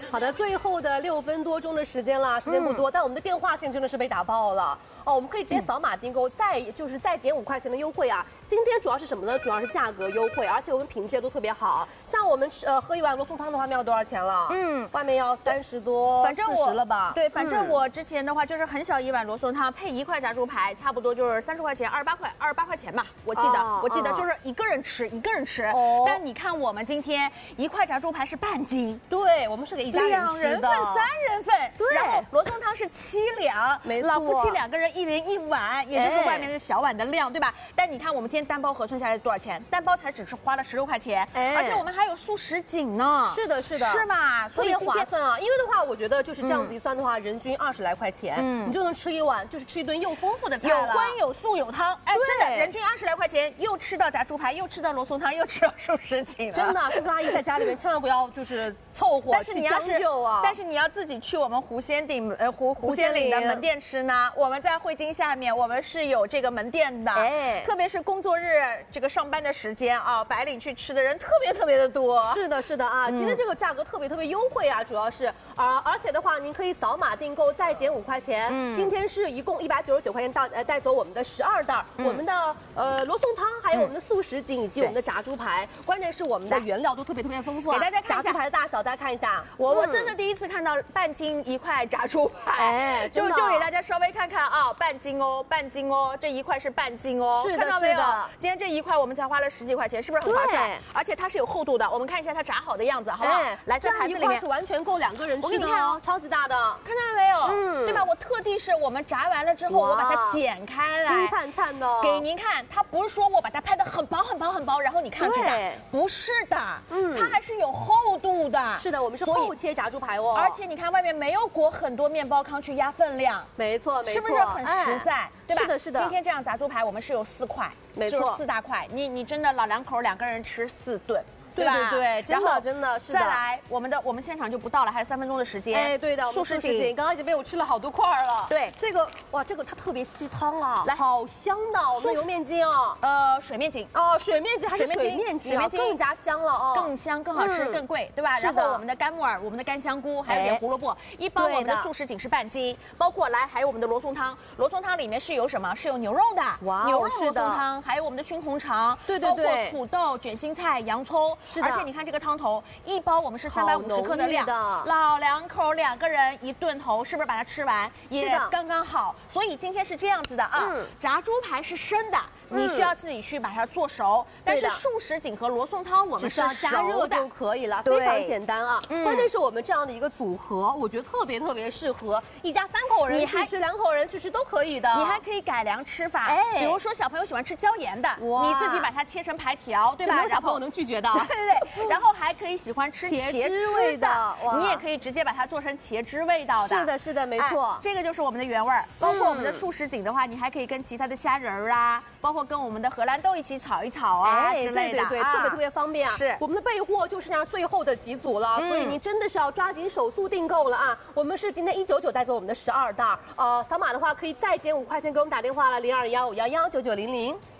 好的，最后的6分多钟的时间了，时间不多，但我们的电话线真的是被打爆了哦。我们可以直接扫码订购，再减5块钱的优惠啊。今天主要是什么呢？主要是价格优惠，而且我们品质也都特别好。像我们喝一碗罗宋汤的话，要多少钱了？外面要30多， 反正 40了吧？ 对，反正我之前的话就是很小一碗罗宋汤配1块炸猪排，差不多就是30块钱，28块钱吧。我记得就是一个人吃。哦。但你看我们今天1块炸猪排是半斤， 对，我们是给一家人吃的，2 人份、3人份。 对。 然后罗宋汤是7两， 没错， 老夫妻2个人1人1碗，也就是外面的小碗的量，对吧？但你看我们今天单包核算下来多少钱？单包才只是花了16块钱，而且我们还有素食锦呢。 是的， 是吧？ 所以划算啊。因为的话，我觉得就是这样子一算的话，人均20来块钱，你就能吃一碗，就是吃一顿又丰富的菜了。 有荤有素有汤，哎，真的，人均20来块钱，又吃到炸猪排，又吃到罗宋汤，又吃到素食锦。 真的，叔叔阿姨在家里面千万不要就是凑合去将就啊。 但是你要自己去我们湖仙岭的门店吃呢。我们在汇金下面，我们是有这个门店的。哎，特别是工作日这个上班的时间啊，白领去吃的人特别的多。 是的啊，今天这个价格特别优惠啊，主要是而且的话，您可以扫码订购再减5块钱。今天是一共199块钱带走我们的12袋，我们的罗宋汤，还有我们的素食锦以及我们的炸猪排。关键是我们的原料都特别丰富啊。 给大家看一下炸猪排的大小，大家看一下。 我真的第一次看到半斤1块炸猪排， 哎， 就给大家稍微看看啊，半斤哦，这1块是半斤哦。 是的。 今天这1块我们才花了10几块钱，是不是很划算？而且它是有厚度的，我们看一下它炸好的样子，好不好？来， 这盘子里面是完全够2个人吃的哦，超级大的， 看到没有？对吧？我特地是我们炸完了之后，我把它剪开来， 金灿灿的， 给您看。它不是说我把它拍得很薄，然后你看这个，不是的，它还是有厚度的。 是的，我们是厚切炸猪排哦。 而且你看外面没有裹很多面包糠去压分量， 没错， 是不是很实在？对吧？ 是的。 今天这样炸猪排我们是有4块， 没错 ，4大块。你真的老2口2个人吃4顿。 对，真的是的。 再来，我们现场就不到了，还有3分钟的时间。 哎，对的，素食锦刚刚已经被我吃了好多块了。 对， 这个它特别吸汤啊，来，好香的。我们油面筋哦， 水面筋哦，水面筋还是水面筋啊，更加香了哦， 更香、更好吃、更贵，对吧？然后我们的干木耳、我们的干香菇，还有点胡萝卜，一包我们的素食锦是半斤，包括还有我们的罗宋汤，罗宋汤里面是有什么？是有牛肉的，牛肉罗宋汤，还有我们的熏红肠，包括土豆、卷心菜、洋葱。是的，而且你看这个汤头，一包我们是350克的量，老2口2个人1顿头，是不是把它吃完也刚刚好？所以今天是这样子的啊，炸猪排是生的。你需要自己去把它做熟，但是素食锦和罗宋汤我们是要加热就可以了，非常简单啊。关键是我们这样的一个组合，我觉得特别适合一家3口人去吃，2口人去吃都可以的。 你还可以改良吃法，比如说小朋友喜欢吃椒盐的，你自己把它切成排条，对吧？ 没有小朋友能拒绝的。 对。然后还可以喜欢吃茄汁味的，你也可以直接把它做成茄汁味道的。是的，没错。 这个就是我们的原味儿。包括我们的素食锦的话，你还可以跟其他的虾仁儿啊，包括跟我们的荷兰豆一起炒一炒啊之类的， 对，特别方便啊。是，我们的备货就剩下最后的几组了，所以您真的是要抓紧手速订购了啊！我们是今天199带走我们的12袋，扫码的话可以再减5块钱，给我们打电话了，0215119900。